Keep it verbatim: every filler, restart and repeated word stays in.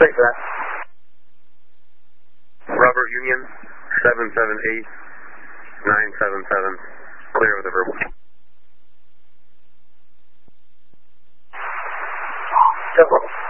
Thanks for that. Robert Union, seven seven eight nine seven seven, clear with a verbal. Simple.